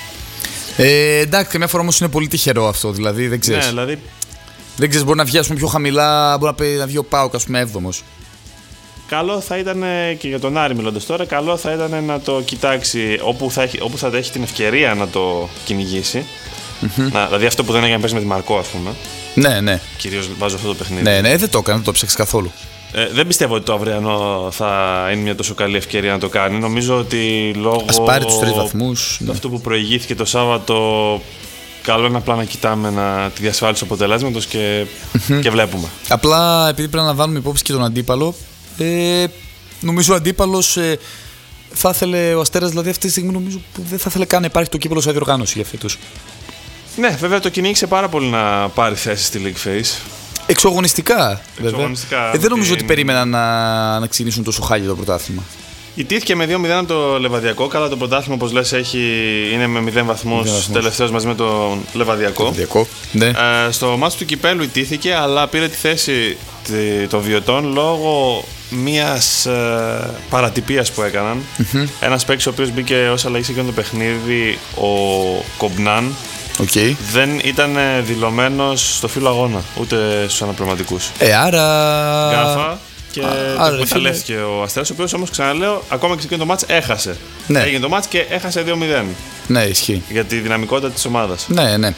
Speaker 2: Ε, εντάξει, καμιά φορά όμως είναι πολύ τυχερό αυτό. Δηλαδή δεν ξέρεις.
Speaker 3: Ναι, δηλαδή.
Speaker 2: Δεν ξέρεις, μπορεί να βγει ας πούμε, πιο χαμηλά, μπορεί να, να βγει ο Πάοκ ας πούμε έβδομος.
Speaker 3: Καλό θα ήταν και για τον Άρη μιλώντας τώρα, καλό θα ήταν να το κοιτάξει όπου θα έχει, όπου θα έχει την ευκαιρία να το κυνηγήσει. Mm-hmm. Να, δηλαδή αυτό που δεν έγινε να παίζει με τη Μαρκό, ας πούμε.
Speaker 2: Ναι, ναι.
Speaker 3: Κυρίως βάζω αυτό το παιχνίδι.
Speaker 2: Ναι, ναι, δεν το έκανε, δεν το ψάξε καθόλου.
Speaker 3: Ε, δεν πιστεύω ότι το αυριανό θα είναι μια τόσο καλή ευκαιρία να το κάνει. Νομίζω ότι λόγω.
Speaker 2: Ας πάρει τους τρεις βαθμούς.
Speaker 3: Ναι. Αυτό που προηγήθηκε το Σάββατο, καλό είναι απλά να κοιτάμε να, τη διασφάλιση του αποτελέσματος και, mm-hmm. και βλέπουμε. Απλά
Speaker 2: επειδή πρέπει να λαμβάνουμε υπόψη και τον αντίπαλο, ε, νομίζω ο αντίπαλος ε, θα ήθελε, ο Αστέρας δηλαδή αυτή τη στιγμή νομίζω που δεν θα ήθελε καν να υπάρχει το κύπελλο σαν διοργάνωση για φέτος.
Speaker 3: Ναι, βέβαια το κυνήγησε πάρα πολύ να πάρει θέση στη League Phase.
Speaker 2: Εξωγωνιστικά,
Speaker 3: Εξωγωνιστικά
Speaker 2: βέβαια. Ε, δεν νομίζω ότι περίμεναν να, να ξεκινήσουν τόσο χάλια το πρωτάθλημα.
Speaker 3: Ιτήθηκε με δύο μηδέν από το Λεβαδιακό. Καλά, το πρωτάθλημα, όπως λες, έχει, είναι με μηδέν βαθμούς τελευταίος μαζί με τον Λεβαδιακό.
Speaker 2: Λεβαδιακό. Ναι.
Speaker 3: Ε, στο μάτσο του κυπέλου ιτήθηκε, αλλά πήρε τη θέση των Βιωτών λόγω μιας ε, παρατυπίας που έκαναν. Mm-hmm. Ένας παίκτης ο οποίος μπήκε ως αλλαγή σε εκείνο το παιχνίδι, ο Κομπνάν.
Speaker 2: Okay.
Speaker 3: Δεν ήταν δηλωμένος στο φύλλο αγώνα, ούτε στους αναπληρωματικούς.
Speaker 2: Ε, άρα.
Speaker 3: Γκάφα και το εκμεταλλεύτηκε ο Αστέρας, ο οποίος όμως ξαναλέω, ακόμα και σε εκείνο το μάτς έχασε. Ναι. Έγινε το μάτς και έχασε δύο μηδέν.
Speaker 2: Ναι, ισχύει.
Speaker 3: Για τη δυναμικότητα της ομάδας.
Speaker 2: Ναι, ναι.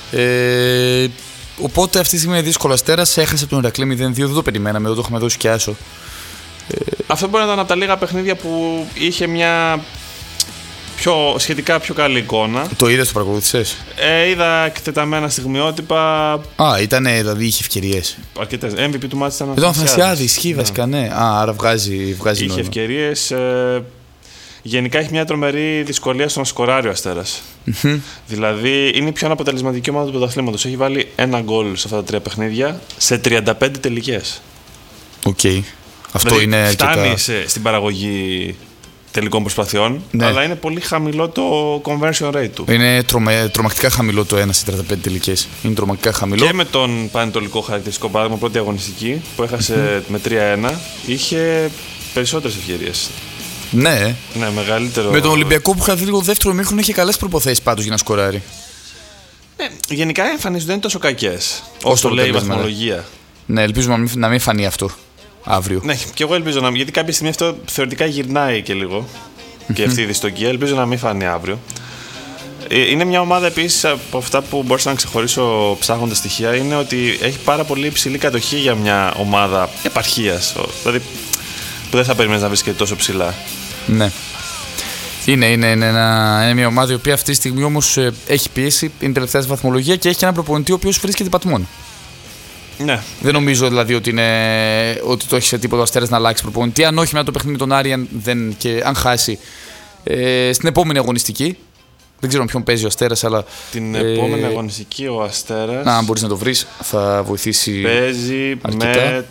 Speaker 2: Ε, οπότε αυτή τη στιγμή είναι δύσκολο. Αστέρας έχασε από τον Ηρακλή μηδέν δύο, δεν το περιμέναμε, δεν το είχαμε δώσει και άσο.
Speaker 3: Ε, Αυτό μπορεί να ήταν από τα λίγα παιχνίδια που είχε μια. Πιο, σχετικά πιο καλή εικόνα.
Speaker 2: Το είδες, το παρακολούθησες?
Speaker 3: Ε, είδα εκτεταμένα στιγμιότυπα.
Speaker 2: Α, ήταν, δηλαδή είχε ευκαιρίες.
Speaker 3: Αρκετές. εμ βι πι του μάτς ήταν ο
Speaker 2: Αθανασιάδης. Ήταν Αθανασιάδης, ισχύει βασικά, ναι. Α, άρα βγάζει, βγάζει
Speaker 3: είχε ευκαιρίες. Ε, γενικά έχει μια τρομερή δυσκολία στο να σκοράρει ο Αστέρας. Mm-hmm. Δηλαδή είναι η πιο αναποτελεσματική ομάδα του πρωταθλήματος. Έχει βάλει ένα γκολ σε αυτά τα τρία παιχνίδια σε τριάντα πέντε τελικές.
Speaker 2: Οκ. Okay. Αυτό δηλαδή, είναι.
Speaker 3: Φτάνει
Speaker 2: τα...
Speaker 3: σε, στην παραγωγή τελικών προσπαθειών, ναι. Αλλά είναι πολύ χαμηλό το conversion rate του.
Speaker 2: Είναι τρομε, τρομακτικά χαμηλό το ένα σε τριάντα πέντε τελικές. Είναι τρομακτικά χαμηλό.
Speaker 3: Και με τον πανετολικό χαρακτηριστικό παράδειγμα, πρώτη αγωνιστική που έχασε mm. με τρία ένα, είχε περισσότερες ευκαιρίες.
Speaker 2: Ναι.
Speaker 3: Ναι, μεγαλύτερο.
Speaker 2: Με τον Ολυμπιακό που είχα δει λίγο δεύτερο ημίχρονο είχε καλές προποθέσεις πάντως για να σκοράρει.
Speaker 3: Ε, γενικά οι εμφανίσεις δεν είναι τόσο κακές όσο το λέει η βαθμολογία.
Speaker 2: Ναι, ελπίζουμε να μην, να μην φανεί αυτό αύριο.
Speaker 3: Ναι, και εγώ ελπίζω να μην. Γιατί κάποια στιγμή αυτό θεωρητικά γυρνάει και λίγο. Και αυτή η δυστοκία. Ελπίζω να μην φανεί αύριο. Είναι μια ομάδα επίσης από αυτά που μπορούσα να ξεχωρίσω ψάχνοντας στοιχεία. Είναι ότι έχει πάρα πολύ υψηλή κατοχή για μια ομάδα επαρχίας. Δηλαδή που δεν θα περιμένεις να βρίσκεται τόσο ψηλά.
Speaker 2: Ναι. Είναι, είναι, είναι, ένα, είναι μια ομάδα η οποία αυτή τη στιγμή όμως έχει πίεση, είναι τελευταία στη βαθμολογία και έχει έναν προπονητή ο οποίος βρίσκεται πατμών.
Speaker 3: Ναι.
Speaker 2: Δεν νομίζω δηλαδή ότι, είναι, ότι το έχει σε τίποτα ο Αστέρας να αλλάξει προπονητή. Αν όχι, μετά το παιχνίδι με τον Άρη, αν, δεν, και αν χάσει ε, στην επόμενη αγωνιστική. Δεν ξέρω ποιον παίζει ο Αστέρας, αλλά.
Speaker 3: Την ε, επόμενη αγωνιστική ο Αστέρας.
Speaker 2: Να, αν μπορείς να το βρεις, θα βοηθήσει.
Speaker 3: Παίζει αρκετά. Με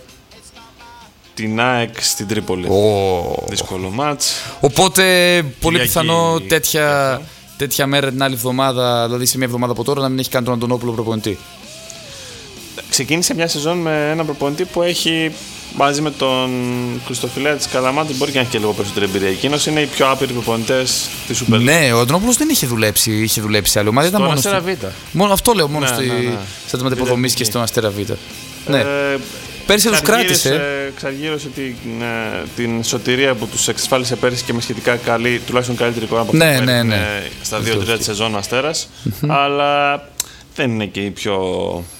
Speaker 3: την ΑΕΚ στην Τρίπολη. Oh. Δύσκολο μάτς.
Speaker 2: Οπότε, πολύ Κυριακή πιθανό τέτοια, τέτοια μέρα την άλλη εβδομάδα, δηλαδή σε μια εβδομάδα από τώρα, να μην έχει κάνει τον Αντωνόπουλο προπονητή.
Speaker 3: Ξεκίνησε μια σεζόν με έναν προπονητή που έχει μαζί με τον Χριστοφιλέα της Καλαμάτας, μπορεί και να έχει και λίγο περισσότερη εμπειρία. Εκείνος είναι οι πιο άπειροι προπονητές της Super League.
Speaker 2: Ναι, ο Αντωνόπουλος δεν είχε δουλέψει, είχε δουλέψει σε άλλη ομάδα.
Speaker 3: Στον Αστέρα Β.
Speaker 2: Μόνο αυτό λέω, μόνο ναι, στη... ναι, ναι. στα τμήματα υποδομής και στον Αστέρα Β. Ε, ναι. Πέρσι τους κράτησε.
Speaker 3: Ξαργύρωσε την, την σωτηρία που τους εξασφάλισε πέρσι και με σχετικά καλή, τουλάχιστον καλύτερη εικόνα από
Speaker 2: ναι, ναι, ναι.
Speaker 3: στα δύο τρία της σεζόν ο Αστέρας. Mm-hmm. Αλλά δεν είναι και η πιο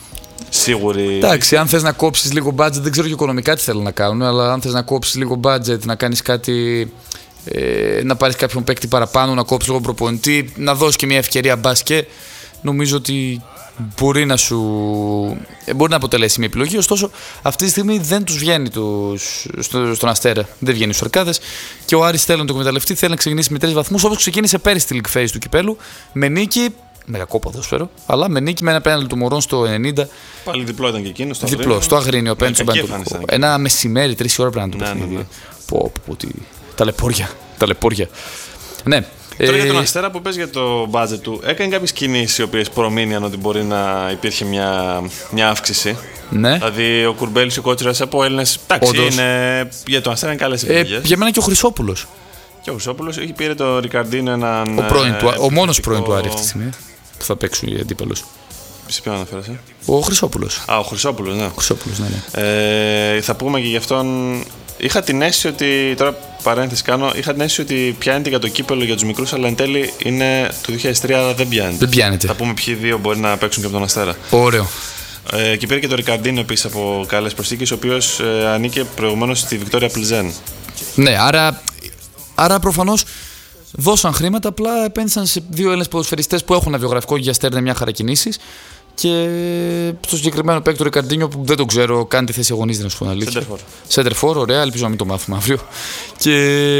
Speaker 3: σίγουροι.
Speaker 2: Εντάξει, αν θες να κόψεις λίγο budget, δεν ξέρω και οικονομικά τι θέλουν να κάνουν, αλλά αν θες να κόψεις λίγο budget, να κάνεις κάτι. Ε, να πάρεις κάποιον παίκτη παραπάνω, να κόψεις λίγο προπονητή, να δώσεις και μια ευκαιρία μπάσκετ, νομίζω ότι μπορεί να σου μπορεί να αποτελέσει μια επιλογή. Ωστόσο, αυτή τη στιγμή δεν τους βγαίνει τους, στο, στον Αστέρα. Δεν βγαίνει στους Αρκάδες και ο Άρης θέλει να το εκμεταλλευτεί. Θέλει να ξεκινήσει με τρεις βαθμούς όπως ξεκίνησε πέρυσι τη League Phase του κυπέλου. Με νίκη, με κακό ποδόσφαιρο, αλλά με νίκη με ένα πέναλτι του Μωρών στο ενενήντα.
Speaker 3: Πάλι διπλό ήταν και εκείνο. Στο
Speaker 2: διπλό,
Speaker 3: Αγρίνιο.
Speaker 2: στο Αγρίνιο, απέναντι στον
Speaker 3: Πανετολικό.
Speaker 2: Ένα μεσημέρι, τρεις ώρα πρέπει να το
Speaker 3: Ναι,
Speaker 2: παιχνίδι.
Speaker 3: ναι, ναι.
Speaker 2: Πω, πω, τι... Ταλαιπώρια. Ταλαιπώρια. Ναι.
Speaker 3: Τώρα
Speaker 2: ε...
Speaker 3: για τον Αστέρα που πες για το budget του, έκανε κάποιες κινήσεις οι οποίες προμείνιαν ότι μπορεί να υπήρχε μια, μια αύξηση.
Speaker 2: Ναι.
Speaker 3: Δηλαδή ο Κουρμπέλης, ο Κότσιρας από Έλληνες. Εντάξει,
Speaker 2: Όντως.
Speaker 3: είναι, για τον Αστέρα είναι καλές
Speaker 2: Ε,
Speaker 3: επιλογές.
Speaker 2: για μένα και ο Χρυσόπουλος.
Speaker 3: Και ο Χρυσόπουλος έχει πήρε το Ρικαρντίνο έναν.
Speaker 2: Ο, πρώην του, ο μόνος
Speaker 3: επιθετικό-
Speaker 2: πρώην του Άρη αυτή τη στιγμή που θα παίξουν οι αντίπαλος.
Speaker 3: Σε ποιον αναφέρεσαι?
Speaker 2: Ο Χρυσόπουλος.
Speaker 3: Α, ο Χρυσόπουλος, ναι.
Speaker 2: Ο Χρυσόπουλος, ναι, ναι.
Speaker 3: Ε, θα πούμε και γι' αυτόν. Είχα την αίσθηση ότι. Τώρα παρένθεση κάνω. Είχα την αίσθηση ότι πιάνεται για το κύπελο για τους μικρούς, αλλά εν τέλει είναι το δύο χιλιάδες τρία δεν πιάνεται.
Speaker 2: Δεν πιάνεται.
Speaker 3: Θα πούμε ποιοι δύο μπορεί να παίξουν και από τον Αστέρα.
Speaker 2: Ωραίο.
Speaker 3: Ε, και πήρε και το Ρικαρντίνο επίσης από καλές προσθήκες, ο οποίος ε, ανήκε προηγουμένως στη Βικτόρια Πλιζέν.
Speaker 2: Ναι, άρα, άρα προφανώς δώσαν χρήματα, απλά επένδυσαν σε δύο Έλληνες ποδοσφαιριστές που έχουν ένα βιογραφικό για Αστέρα, μια χαρά κινήσεις. Και στο συγκεκριμένο παίκτο Ρικαρντίνιο που δεν τον ξέρω, κάνει τη θέση αγωνίζεται, να σου πω την αλήθεια.
Speaker 3: Σέντερφορ.
Speaker 2: Σέντερφορ, ωραία, ελπίζω να μην το μάθουμε αύριο. Και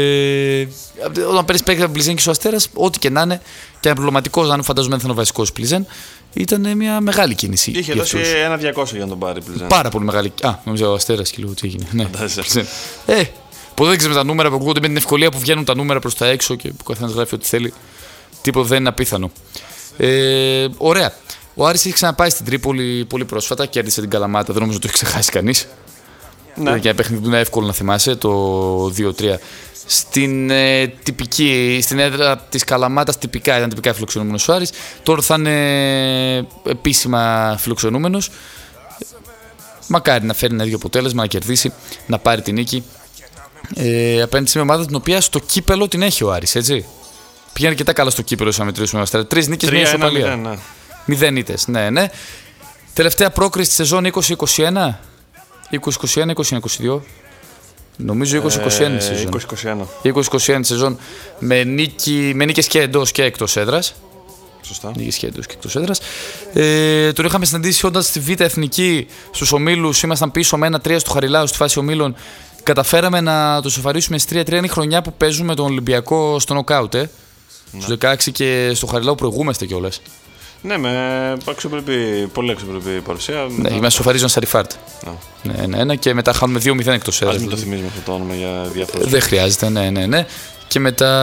Speaker 2: όταν παίρνει παίκτη από Πλιζέν και ο Αστέρας, ό,τι και να είναι, και αναπληρωματικός, αν φανταζομαι θα είναι ο βασικός Πλιζέν, ήταν μια μεγάλη κίνηση.
Speaker 3: Είχε
Speaker 2: για
Speaker 3: δώσει
Speaker 2: αυτούς.
Speaker 3: ένα διακόσια για να τον πάρει Πλιζέν.
Speaker 2: Πάρα πολύ μεγάλη. Α, νομίζω ο Αστέρας και λίγο τι έγινε. Ναι.
Speaker 3: Φαντάζεσαι.
Speaker 2: Πλιζέν. Ε, ποτέ δεν ξέρουμε τα νούμερα που ακούγονται με την ευκολία που βγαίνουν τα νούμερα προς τα έξω και που ο καθένας γράφει ό,τι θέλει. Τίποτα δεν είναι απίθανο. Ε, ωραία. Ο Άρης έχει ξαναπάει στην Τρίπολη πολύ πρόσφατα, κέρδισε την Καλαμάτα, δεν νομίζω ότι το έχει ξεχάσει κανείς.
Speaker 3: Ναι.
Speaker 2: Για ένα παιχνίδι που είναι εύκολο να θυμάσαι, το δύο τρία. Στην ε, τυπική, στην έδρα της Καλαμάτας τυπικά ήταν τυπικά φιλοξενούμενος ο Άρης. Τώρα θα είναι επίσημα φιλοξενούμενος. Μακάρι να φέρει ένα ίδιο αποτέλεσμα, να κερδίσει, να πάρει την νίκη. Ε, απέναντι σε μια ομάδα την οποία στο κύπελο την έχει ο Άρης, έτσι. Πηγαίνει και τα καλά στο κύπελο, σαν να μετρήσουμε ο Αστέρα. Τρεις νίκες, μια
Speaker 3: τρία ένα
Speaker 2: ισοπαλία.
Speaker 3: μηδέν, ναι.
Speaker 2: Μηδέν ήττες, ναι, ναι. Τελευταία πρόκριση στη σεζόν είκοσι είκοσι ένα. είκοσι είκοσι ένα, είκοσι είκοσι δύο. Νομίζω είκοσι είκοσι ένα η σεζόν.
Speaker 3: είκοσι είκοσι ένα.
Speaker 2: είκοσι είκοσι ένα σεζόν με, νίκη, με νίκες και εντός και εκτός έδρας.
Speaker 3: Σωστά.
Speaker 2: Νίκες και εντός και εκτός έδρας. Ε, τον είχαμε συναντήσει όταν στη Β' Εθνική στους ομίλους. Ήμασταν πίσω με ένα τρία στο Χαριλάου στη φάση ομίλων. Καταφέραμε να το σοφαρίσουμε στη τρία τρία. Είναι η χρονιά που παίζουμε με τον Ολυμπιακό στο νοκάουτ. Ε. Στους δεκαέξι και στο Χαριλάου προηγούμαστε κιόλας.
Speaker 3: Ναι, με αξιοπρεπή, πολύ αξιοπρεπή παρουσία.
Speaker 2: Ναι, είμαστε σοφαρίζον Σαριφάρτ.
Speaker 3: Ναι.
Speaker 2: Ναι, ναι, ναι, και μετά χάνουμε δύο μηδέν εκτός
Speaker 3: Ας
Speaker 2: έδρας.
Speaker 3: μην το θυμίζουμε αυτό το όνομα για διάφορους.
Speaker 2: Δεν χρειάζεται, ναι, ναι, ναι. Και μετά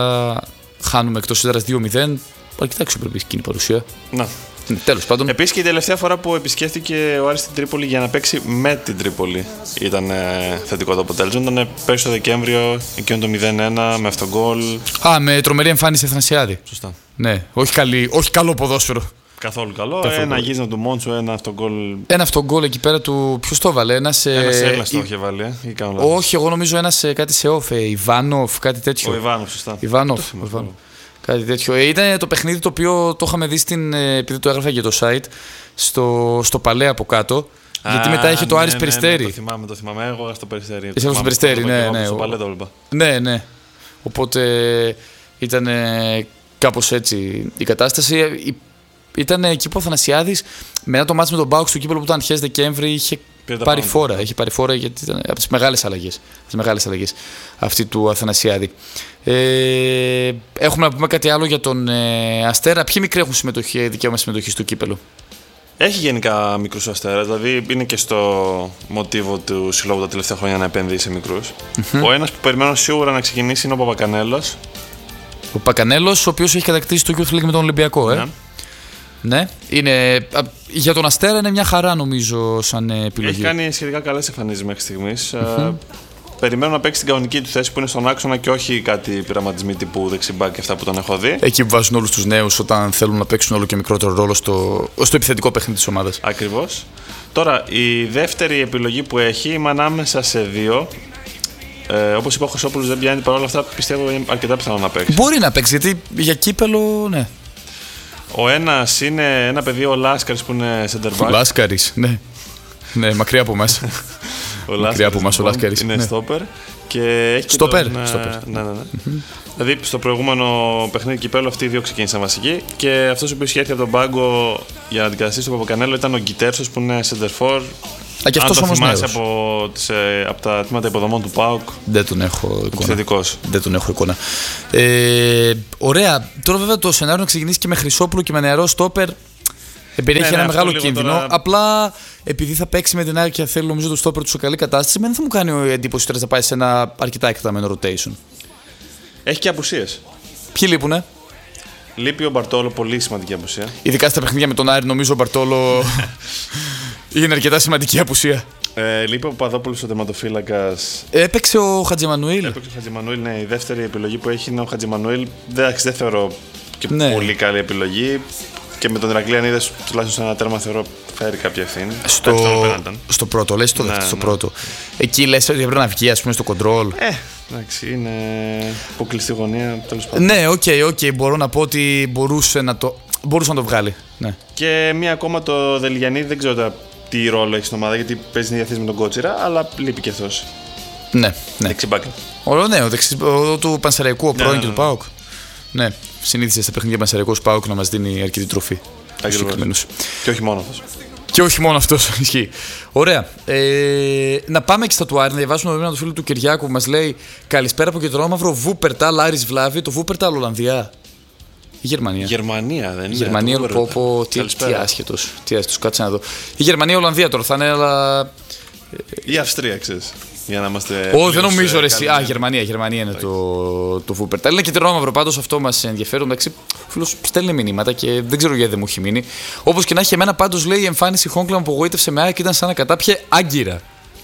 Speaker 2: χάνουμε εκτός έδρας δύο μηδέν. Αρκετά αξιοπρεπή εκείνη η παρουσία.
Speaker 3: Να.
Speaker 2: Ναι, τέλος πάντων.
Speaker 3: Επίσης και η τελευταία φορά που επισκέφτηκε ο Άρης στην Τρίπολη για να παίξει με την Τρίπολη ήταν ε, θετικό το αποτέλεσμα. Ήταν πέρσι το Δεκέμβριο, εκείνο το μηδέν ένα με αυτογκόλ.
Speaker 2: Α, με τρομερή εμφάνιση Αθανασιάδη.
Speaker 3: Σωστά.
Speaker 2: Ναι, όχι, καλή, όχι καλό ποδόσφαιρο.
Speaker 3: Καθόλου καλό.
Speaker 2: Καθόλου
Speaker 3: ένα
Speaker 2: καλό.
Speaker 3: γύρισμα του Μόντσου, ένα αυτογκόλ.
Speaker 2: Ένα αυτογκόλ εκεί πέρα του. Ποιο το έβαλε, ένα.
Speaker 3: Ένα
Speaker 2: Ε,
Speaker 3: Έλληνας το
Speaker 2: ε,
Speaker 3: είχε βάλει, ε, ή κάνω λάθος.
Speaker 2: όχι, εγώ νομίζω ένα κάτι σε όφ. Ε, Ιβάνοφ, κάτι τέτοιο.
Speaker 3: Ο Ιβάνοφ, σωστά.
Speaker 2: Ιβάνοφ.
Speaker 3: Το θυμάμαι.
Speaker 2: Ιβάνοφ. Κάτι τέτοιο. Ε, ήταν το παιχνίδι το οποίο το είχαμε δει στην. ε, επειδή το έγραφα για το site, στο, στο Παλέ από κάτω. γιατί
Speaker 3: Α,
Speaker 2: μετά είχε το
Speaker 3: ναι,
Speaker 2: Άρης
Speaker 3: ναι,
Speaker 2: Περιστέρη.
Speaker 3: Ναι, το θυμάμαι, το θυμάμαι. Εγώ στο Περιστέρη.
Speaker 2: Εσύ στο Περιστέρη, ναι, ναι.
Speaker 3: Στο
Speaker 2: ο-
Speaker 3: Παλέ το έβλεπα.
Speaker 2: Ναι, ναι. Οπότε ήταν κάπως έτσι η κατάσταση. Ε, η- Ήταν εκεί που ο Αθανασιάδης μετά το μάτς με τον Μπάουξ στο κύπελο που ήταν αρχές Δεκέμβρη είχε
Speaker 3: Πήρε τα
Speaker 2: πάρει
Speaker 3: πάνω.
Speaker 2: φόρα. Είχε πάρει φόρα γιατί ήταν από τις μεγάλες αλλαγές. Από τις μεγάλες αλλαγές αυτή του Αθανασιάδη. Ε, έχουμε να πούμε κάτι άλλο για τον ε, Αστέρα. Ποιοι μικροί έχουν συμμετοχή, δικαίωμα συμμετοχή στο κύπελο?
Speaker 3: Έχει γενικά μικρούς Αστέρας, δηλαδή είναι και στο μοτίβο του συλλόγου τα τελευταία χρόνια να επενδύει σε μικρούς. Ο ένας που περιμένω σίγουρα να ξεκινήσει είναι ο Παπακανέλος.
Speaker 2: Ο Πακανέλος, ο οποίος έχει κατακτήσει το Youth League με τον Ολυμπιακό. Ε.
Speaker 3: Ναι.
Speaker 2: Ναι. Είναι, α, για τον Αστέρα είναι μια χαρά νομίζω σαν ε, επιλογή.
Speaker 3: Έχει κάνει σχετικά καλές εμφανίσεις μέχρι στιγμής. Ε, περιμένω να παίξει την κανονική του θέση που είναι στον άξονα και όχι κάτι πειραματισμοί τύπου δεξιμπάκ και αυτά που τον έχω δει.
Speaker 2: Εκεί που βάζουν όλους τους νέους όταν θέλουν να παίξουν όλο και μικρότερο ρόλο στο, στο επιθετικό παιχνίδι της ομάδας.
Speaker 3: Ακριβώς. Τώρα, η δεύτερη επιλογή που έχει είμαι ανάμεσα σε δύο. Ε, όπως είπα, ο Χρυσόπουλος δεν πιάνει, παρόλα αυτά πιστεύω είναι αρκετά πιθανό να παίξει.
Speaker 2: Μπορεί να παίξει γιατί για κύπελο, ναι.
Speaker 3: Ο ένας είναι ένα παιδί, ο Λάσκαρης, που είναι center back.
Speaker 2: Ο Λάσκαρης, ναι. Ναι, μακριά από εμάς.
Speaker 3: Ο
Speaker 2: μακριά από εμάς ο Λάσκαρης.
Speaker 3: Είναι
Speaker 2: ναι.
Speaker 3: stopper. Και έχει
Speaker 2: Στόπερ.
Speaker 3: τον,
Speaker 2: Στόπερ.
Speaker 3: Ναι, ναι, ναι. Mm-hmm. Δηλαδή στο προηγούμενο παιχνίδι κυπέλλου αυτοί οι δύο ξεκίνησαν βασικοί. Και αυτός ο οποίος είχε έρθει από τον πάγκο για να αντικαταστήσει τον Παπακανέλο ήταν ο Γκιτέρσος που είναι center for.
Speaker 2: Α, και αυτός
Speaker 3: αν το
Speaker 2: όμως
Speaker 3: θυμάσαι
Speaker 2: νέος.
Speaker 3: από, τις, από τα τμήματα υποδομών του ΠΑΟΚ.
Speaker 2: Δεν τον έχω εικόνα.
Speaker 3: Επιθετικός.
Speaker 2: Δεν τον έχω εικόνα. Ε, ωραία. Τώρα βέβαια το σενάριο να ξεκινήσει και με Χρυσόπουλο και με νεαρό στόπερ. Περιέχει
Speaker 3: ναι,
Speaker 2: ένα
Speaker 3: ναι,
Speaker 2: μεγάλο κίνδυνο.
Speaker 3: τώρα...
Speaker 2: Απλά επειδή θα παίξει με την ΑΕΚ και θέλει νομίζω το στόπερ του σε καλή κατάσταση, δεν θα μου κάνει εντύπωση τώρα να πάει σε ένα αρκετά εκτεταμένο rotation.
Speaker 3: Έχει και απουσίες.
Speaker 2: Ποιοι λείπουνε?
Speaker 3: Λείπει ο Μπαρτόλο, πολύ σημαντική απουσία.
Speaker 2: Ειδικά στα παιχνίδια με τον Άρη, νομίζω ο Μπαρτόλο είναι αρκετά σημαντική απουσία.
Speaker 3: Ε, λείπει ο Παπαδόπουλος, ο τερματοφύλακας.
Speaker 2: Έπαιξε ο Χατζημανουήλ.
Speaker 3: Έπαιξε ο Χατζημανουήλ, ναι. Η δεύτερη επιλογή που έχει είναι ο Χατζημανουήλ. Δεν, δεν θεωρώ και
Speaker 2: ναι.
Speaker 3: πολύ καλή επιλογή. Και με τον Ηρακλή, αν είδες τουλάχιστον σε ένα τέρμα, θεωρώ φέρει κάποια ευθύνη.
Speaker 2: Στο, στο πρώτο, λες το ναι, δεύτερο, στο ναι. πρώτο. Εκεί λες ότι έπρεπε να βγει, ας πούμε, στο control.
Speaker 3: Ε, εντάξει, είναι αποκλειστή γωνία, τέλος πάντων.
Speaker 2: Ναι, οκ, okay, okay, μπορώ να πω ότι μπορούσε να το, μπορούσε να το βγάλει. Ναι.
Speaker 3: Και μία ακόμα το Δελγιαννίδη, δεν ξέρω τι ρόλο έχει στην ομάδα, γιατί παίζει την ίδια θέση με τον Κότσιρα, αλλά λείπει και αυτός.
Speaker 2: Ναι, ναι.
Speaker 3: Δεξιμπάκ.
Speaker 2: Όλο ναι, ο δεξι, ο, του Πανσεραϊκού, ο πρώην
Speaker 3: ναι, ναι,
Speaker 2: και
Speaker 3: ναι.
Speaker 2: του ΠΑΟΚ. Ναι, συνήθιζε στα παιχνίδια Πανσεραϊκός ΠΑΟΚ να μας δίνει αρκετή τροφή.
Speaker 3: Ακριβώς. Και όχι μόνο αυτός.
Speaker 2: Και όχι μόνο αυτός, ισχύει. Ωραία. Ε, να πάμε και στα του Άρη, να διαβάσουμε το μήνυμα του φίλου του Κυριάκου που μας λέει: καλησπέρα από Κεντρόμαυρο, Βούπερταλ, Άρης Βλάβη. Το Βούπερταλ, Ολλανδία ή Γερμανία?
Speaker 3: Γερμανία δεν είναι.
Speaker 2: Γερμανία, πω, πω, τι, τι άσχετος. Τι άσχετος, κάτσε να δω. Η Γερμανία, Ολλανδία τώρα θα είναι, αλλά.
Speaker 3: Ή Αυστρία, ξέρεις. Για να είμαστε.
Speaker 2: Όχι, δεν νομίζω ρε. Α, Γερμανία, Γερμανία είναι το, το Βούπερταλ. Είναι Κεντρόμαυρο, πάντως αυτό μας ενδιαφέρει. Εντάξει, ο φίλος στέλνει μηνύματα και δεν ξέρω γιατί δεν μου έχει μείνει. Όπως και να έχει, εμένα πάντως λέει η εμφάνιση Χόγκλα μου απογοήτευσε με ΑΕΚ και ήταν σαν να κατάπιε άγκυρα.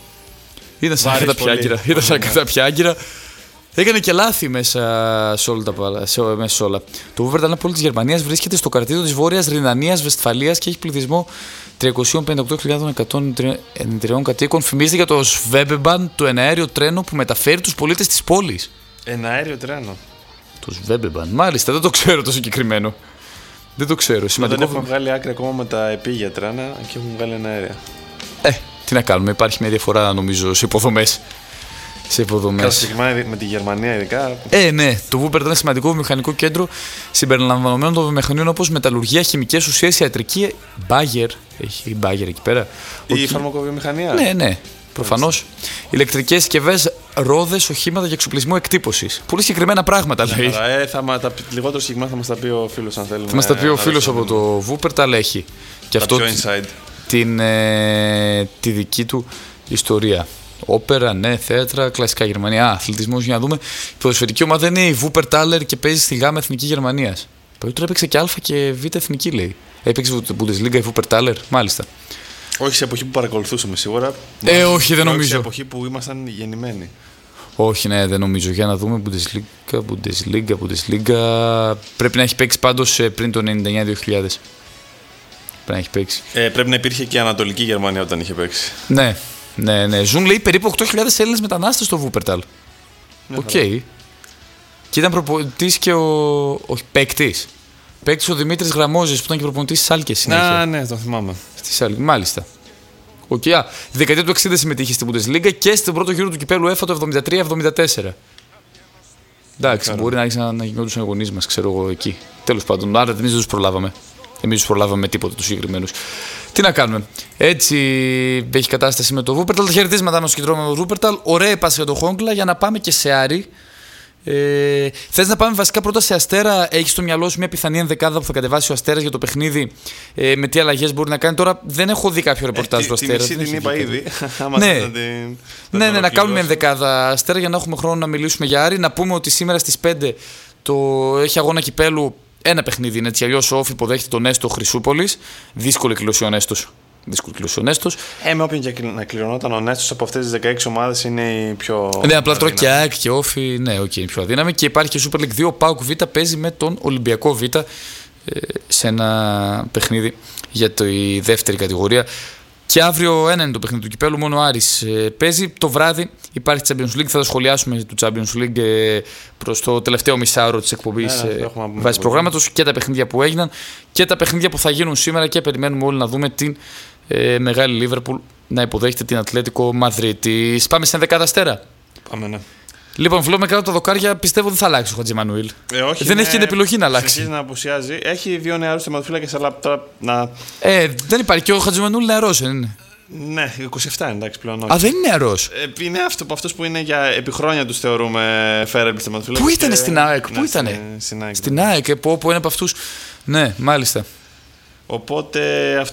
Speaker 2: Ήταν σαν να κατάπιε άγκυρα. Ήταν σαν να κατάπιε άγκυρα. Έκανε και λάθη μέσα σε όλα. Τα, σε, μέσα σε όλα. Το Βούπερταλ, ένα πόλη της Γερμανίας, βρίσκεται στο κρατήδιο της Βόρειας Ρινανίας Βεσφαλίας και έχει πληθυσμό τριακόσιες πενήντα οκτώ χιλιάδες εκατόν ενενήντα τρία κατοίκων. Φημίζεται για το Σβέμπεμπαν, το εναέριο τρένο που μεταφέρει τους πολίτες της πόλης.
Speaker 3: Εναέριο τρένο.
Speaker 2: Το Σβέμπεμπαν, μάλιστα, δεν το ξέρω το συγκεκριμένο. Δεν το ξέρω. Σημαντικό.
Speaker 3: Δεν έχουμε βγάλει άκρη ακόμα με τα επίγεια τρένα και έχουμε βγάλει εναέρια.
Speaker 2: Ε, τι να κάνουμε, υπάρχει μια διαφορά νομίζω σε υποδομές. Σε υποδομές.
Speaker 3: Με τη Γερμανία, ειδικά.
Speaker 2: Ε, ναι. Το Βούπερταλ είναι σημαντικό βιομηχανικό κέντρο συμπεριλαμβανομένων των βιομηχανίων όπως μεταλλουργία, χημικές ουσίες, ιατρική. Μπάγερ. Έχει μπάγερ εκεί πέρα.
Speaker 3: Η Ο... φαρμακοβιομηχανία.
Speaker 2: Ναι, ναι. Προφανώς. Ηλεκτρικές συσκευές, ρόδες, οχήματα και εξοπλισμό εκτύπωσης. Πολύ συγκεκριμένα πράγματα λέει.
Speaker 3: Ε, θα, τα λιγότερο συγκεκριμένα θα μας τα πει ο φίλος, αν θέλουμε.
Speaker 2: Θα μας τα πει ο φίλος από το Βούπερταλ. Έχει. Και αυτό την, ε, τη δική του ιστορία. Όπερα, ναι, θέατρα, κλασικά Γερμανία. Α, αθλητισμός, για να δούμε. Η ποδοσφαιρική ομάδα είναι η Βούπερταλερ και παίζει στη Γάμα Εθνική Γερμανίας. Πρώτα έπαιξε και Α και Β Εθνική, λέει. Έπαιξε το Bundesliga η Βούπερταλερ, μάλιστα.
Speaker 3: Όχι σε εποχή που παρακολουθούσαμε σίγουρα.
Speaker 2: Ε, όχι, δεν νομίζω.
Speaker 3: Σε εποχή που ήμασταν γεννημένοι.
Speaker 2: Όχι, ναι, δεν νομίζω. Για να δούμε. Bundesliga, Bundesliga, Bundesliga. Πρέπει να έχει παίξει πάντως πριν το ενενήντα εννιά δύο χιλιάδες. Πρέπει να έχει παίξει.
Speaker 3: Ε, πρέπει να υπήρχε και Ανατολική Γερμανία όταν είχε παίξει.
Speaker 2: Ναι. Ναι, ναι. Ζουν λέει περίπου οκτώ χιλιάδες Έλληνες μετανάστες στο Βούπερταλ. Οκ. Okay. Και ήταν προπονητής και ο. Όχι, παίκτης. Παίκτης ο Δημήτρης Γραμμόζης που ήταν και προπονητής της Σάλκες συνέχεια.
Speaker 3: Α, ναι, το θυμάμαι.
Speaker 2: Στη Σάλκη, μάλιστα. Οκ. Okay. Τη δεκαετία του εξήντα συμμετείχε στην Bundesliga και στον πρώτο γύρο του κυπέλου ΕΦΑ το εβδομήντα τρία εβδομήντα τέσσερα. Εντάξει, μπορεί να άρχισαν να γινόντουσαν οι γονείς μας, ξέρω εγώ εκεί. Τέλος πάντων, άρα εμείς δεν τους προλάβαμε. Εμείς τους προλάβαμε με τίποτα τους συγκεκριμένους. Τι να κάνουμε. Έτσι έχει κατάσταση με το Βούπερταλ. Τα χαιρετίσματά μας στο κεντρό με το Βούπερταλ. Ωραία έπασε για το Χόγκλα για να πάμε και σε Άρη. Ε, θες να πάμε βασικά πρώτα σε Αστέρα? Έχεις στο μυαλό σου μια πιθανή ενδεκάδα που θα κατεβάσει ο Αστέρας για το παιχνίδι? Ε, με τι αλλαγές μπορεί να κάνει? Τώρα δεν έχω δει κάποιο ρεπορτάζ ε, του Αστέρα.
Speaker 3: Την την είπα ήδη.
Speaker 2: Ναι, την... ναι, ναι, να κάνουμε ενδεκάδα Αστέρα για να έχουμε χρόνο να μιλήσουμε για Άρη. Να πούμε ότι σήμερα στις πέντε το... έχει αγώνα κυπέλου. Ένα παιχνίδι είναι έτσι. Αλλιώς ο Όφη υποδέχεται τον Έστω Χρυσούπολης. Δύσκολη κλήρωση ο Νέστος. Δύσκολη κλήρωση ο Νέστος.
Speaker 3: Ε, με όποιον και να κληρωνόταν ο Νέστος από αυτές τις δεκαέξι ομάδες είναι η πιο.
Speaker 2: Ναι, απλά τρώει και ΑΕΚ και Όφη. Ναι, οκ, okay, είναι πιο αδύναμη. Και υπάρχει και Super League δύο. Ο ΠΑΟΚ Β παίζει με τον Ολυμπιακό Β ε, σε ένα παιχνίδι για τη δεύτερη κατηγορία. Και αύριο ένα είναι το παιχνίδι του κυπέλου, μόνο ο Άρης ε, παίζει. Το βράδυ υπάρχει Champions League, θα το σχολιάσουμε του Champions League ε, προς το τελευταίο μισάωρο της εκπομπής
Speaker 3: ναι,
Speaker 2: ε, βάσει προγράμματος, και τα παιχνίδια που έγιναν και τα παιχνίδια που θα γίνουν σήμερα, και περιμένουμε όλοι να δούμε την ε, μεγάλη Λίβερπουλ να υποδέχεται την Ατλέτικο Μαδρίτης. Πάμε στην δεκάδα Αστέρα.
Speaker 3: Πάμε, ναι.
Speaker 2: Λοιπόν, βλέπουμε κάτω τα δοκάρια, πιστεύω δεν θα αλλάξει ο Χατζημανουήλ.
Speaker 3: Ε, όχι,
Speaker 2: δεν
Speaker 3: ναι,
Speaker 2: έχει και την επιλογή να αλλάξει.
Speaker 3: Συνεχίζει να απουσιάζει. Έχει δύο νεαρούς θεματοφύλακες, αλλά τώρα να.
Speaker 2: Ε, δεν υπάρχει. Και ο Χατζημανουήλ νεαρός, δεν είναι?
Speaker 3: Ναι, είκοσι επτά εντάξει πλέον. Όχι.
Speaker 2: Α, δεν είναι νεαρός.
Speaker 3: Ε, είναι αυτό, από αυτούς που είναι για επί χρόνια τους θεωρούμε φέρεμπλοι θεματοφύλακες.
Speaker 2: Πού ήταν
Speaker 3: και...
Speaker 2: στην ΑΕΚ,
Speaker 3: ναι,
Speaker 2: πού ήταν?
Speaker 3: Στην ΑΕΚ.
Speaker 2: Στην ΑΕΚ, που όπου είναι από αυτούς. Ναι, μάλιστα.
Speaker 3: Οπότε